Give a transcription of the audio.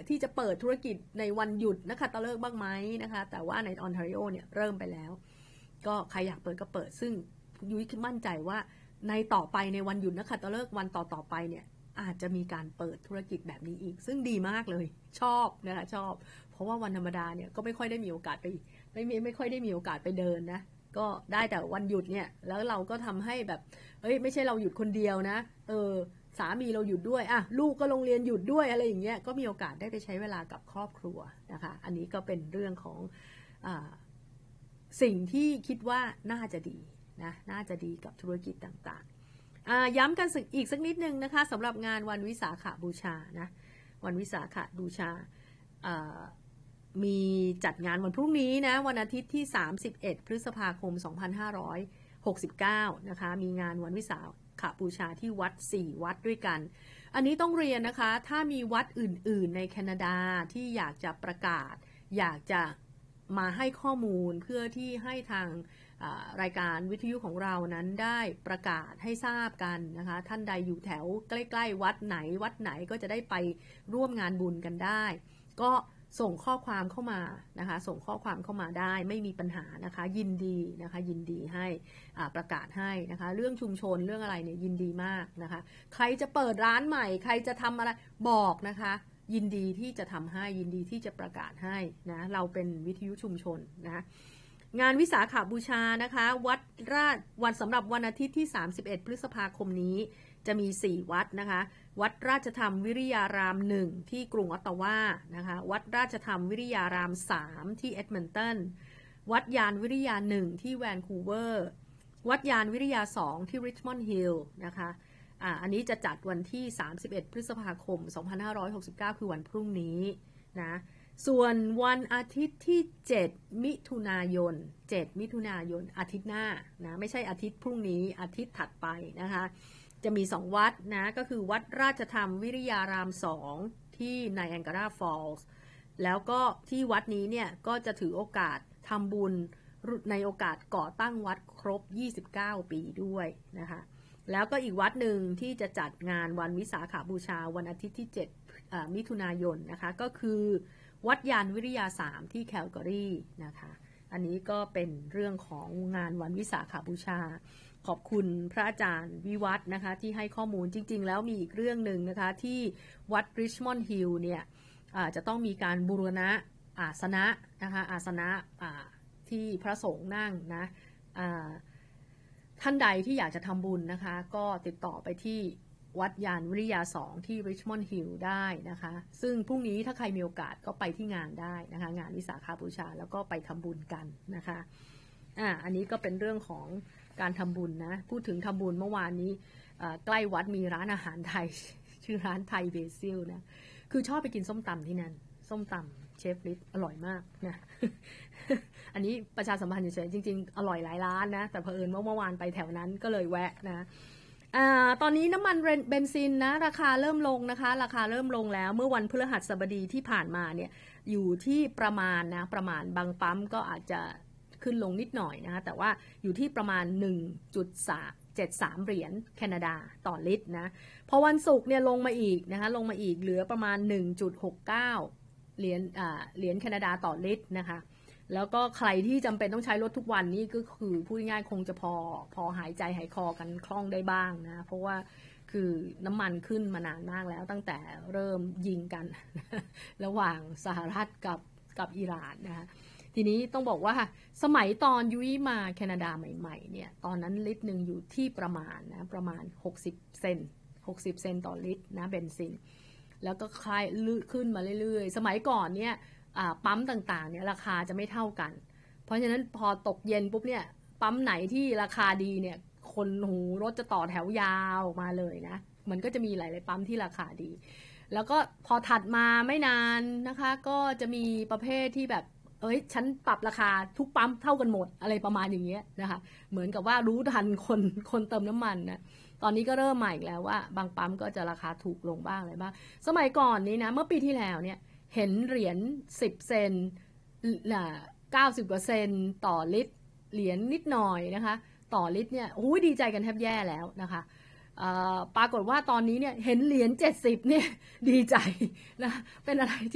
ที่จะเปิดธุรกิจในวันหยุดนะคะตะเลิกบ้างไหมนะคะแต่ว่าในออนทาริโอเนี่ยเริ่มไปแล้วก็ใครอยากเปิดก็เปิดซึ่งยุ้ยมั่นใจว่าในต่อไปในวันหยุดนะคะตะเลิกวันต่อไปเนี่ยอาจจะมีการเปิดธุรกิจแบบนี้อีกซึ่งดีมากเลยชอบนะคะชอบเพราะว่าวันธรรมดาเนี่ยก็ไม่ค่อยได้มีโอกาสไปไม่ค่อยได้มีโอกาสไปเดินนะก็ได้แต่วันหยุดเนี่ยแล้วเราก็ทำให้แบบไม่ใช่เราหยุดคนเดียวนะสามีเราหยุดด้วยลูกก็โรงเรียนหยุดด้วยอะไรอย่างเงี้ยก็มีโอกาสได้ไปใช้เวลากับครอบครัวนะคะอันนี้ก็เป็นเรื่องของสิ่งที่คิดว่าน่าจะดีนะน่าจะดีกับธุรกิจต่างๆย้ำกันอีกสักนิดนึงนะคะสำหรับงานวันวิสาขบูชานะวันวิสาขบูชามีจัดงานวันพรุ่งนี้นะวันอาทิตย์ที่31 พฤษภาคม 2569นะคะมีงานวันวิสาขบูชาที่วัด4วัดด้วยกันอันนี้ต้องเรียนนะคะถ้ามีวัดอื่นๆในแคนาดาที่อยากจะประกาศอยากจะมาให้ข้อมูลเพื่อที่ให้ทางรายการวิทยุของเรานั้นได้ประกาศให้ทราบกันนะคะท่านใดอยู่แถวใกล้ๆวัดไหนก็จะได้ไปร่วมงานบุญกันได้ก็ส่งข้อความเข้ามานะคะส่งข้อความเข้ามาได้ไม่มีปัญหานะคะยินดีนะคะยินดีให้ประกาศให้นะคะเรื่องชุมชนเรื่องอะไรเนี่ยยินดีมากนะคะใครจะเปิดร้านใหม่ใครจะทำอะไรบอกนะคะยินดีที่จะทำให้ยินดีที่จะประกาศให้นะเราเป็นวิทยุชุมชนนะงานวิสาขบูชานะคะวันสำหรับวันอาทิตย์ที่31 พฤษภาคมนี้จะมี4วัดนะคะวัดราชธรรมวิริยาราม1ที่กรุงออตตาวานะคะวัดราชธรรมวิริยาราม3ที่เอ็ดมอนตันวัดยานวิริยา1ที่แวนคูเวอร์วัดยานวิริยา2ที่ริชมอนด์ฮิลล์นะคะอันนี้จะจัดวันที่31 พฤษภาคม 2569คือวันพรุ่งนี้นะส่วนวันอาทิตย์ที่7 มิถุนายนอาทิตย์หน้านะไม่ใช่อาทิตย์พรุ่งนี้อาทิตย์ถัดไปนะคะจะมี2วัดนะก็คือวัดราชธรรมวิริยาราม2ที่ไนแองการาฟอลส์แล้วก็ที่วัดนี้เนี่ยก็จะถือโอกาสทำบุญในโอกาสก่อตั้งวัดครบ29 ปีด้วยนะคะแล้วก็อีกวัดหนึ่งที่จะจัดงานวันวิสาขบูชาวันอาทิตย์ที่7 มิถุนายนนะคะก็คือวัดยานวิริยา3ที่แคลการีนะคะอันนี้ก็เป็นเรื่องของงานวันวิสาขบูชาขอบคุณพระอาจารย์วิวัฒน์นะคะที่ให้ข้อมูลจริงๆแล้วมีอีกเรื่องหนึ่งนะคะที่วัดริชมอนด์ฮิลล์เนี่ยจะต้องมีการบูรณะอาสนะนะคะอาสนะที่พระสงฆ์นั่งนะท่านใดที่อยากจะทำบุญนะคะก็ติดต่อไปที่วัดยานวิริยา2ที่ริชมอนด์ฮิลล์ได้นะคะซึ่งพรุ่งนี้ถ้าใครมีโอกาสก็ไปที่งานได้นะคะงานวิสาขบูชาแล้วก็ไปทำบุญกันนะคะอันนี้ก็เป็นเรื่องของการทำบุญนะพูดถึงทำบุญเมื่อวานนี้ใกล้วัดมีร้านอาหารไทยชื่อร้านไทยเบซิลนะคือชอบไปกินส้มตำที่นั่นส้มตำเชฟลิศอร่อยมากนะ อันนี้ประชาสัมพันธ์เฉยๆจริงๆอร่อยหลายร้านนะแต่เผอิญเมื่อวานไปแถวนั้นก็เลยแวะนะตอนนี้น้ำมันเบนซินนะราคาเริ่มลงนะคะราคาเริ่มลงแล้วเมื่อวันพฤหัสบดีที่ผ่านมาเนี่ยอยู่ที่ประมาณบางปั๊มก็อาจจะขึ้นลงนิดหน่อยนะคะแต่ว่าอยู่ที่ประมาณ 1.73 เหรียญแคนาดาต่อลิตรนะพอวันศุกร์เนี่ยลงมาอีกนะคะลงมาอีกเหลือประมาณ 1.69 เหรียญแคนาดาต่อลิตรนะคะแล้วก็ใครที่จำเป็นต้องใช้รถทุกวันนี้ก็คือพูดง่ายๆคงจะพอหายใจหายคอกันคล่องได้บ้างนะเพราะว่าคือน้ำมันขึ้นมานานมากแล้วตั้งแต่เริ่มยิงกัน ระหว่างสหรัฐกับอิหร่านนะคะทีนี้ต้องบอกว่าสมัยตอนยุ้ยมาแคนาดาใหม่ๆเนี่ยตอนนั้นลิตรหนึ่งอยู่ที่ประมาณ60 เซนต์ต่อลิตรนะเบนซินแล้วก็คลายขึ้นมาเรื่อยๆสมัยก่อนเนี่ยปั๊มต่างๆเนี่ยราคาจะไม่เท่ากันเพราะฉะนั้นพอตกเย็นปุ๊บเนี่ยปั๊มไหนที่ราคาดีเนี่ยคนรถจะต่อแถวยาวมาเลยนะมันก็จะมีหลายๆปั๊มที่ราคาดีแล้วก็พอถัดมาไม่นานนะคะก็จะมีประเภทที่แบบฉันปรับราคาทุกปั๊มเท่ากันหมดอะไรประมาณอย่างเงี้ยนะคะเหมือนกับว่ารู้ทันคนเติมน้ำมันนะตอนนี้ก็เริ่มใหม่อีกแล้วว่าบางปั๊มก็จะราคาถูกลงบ้างอะไรบ้างสมัยก่อนนี้นะเมื่อปีที่แล้วเนี่ยเห็นเหรียญ10 เซนต์90 กว่าเซนต์ต่อลิตรเหรียญนิดหน่อยนะคะต่อลิตรเนี่ยดีใจกันแทบแย่แล้วนะคะปรากฏว่าตอนนี้เนี่ยเห็นเหรียญ70เนี่ยดีใจนะเป็นอะไร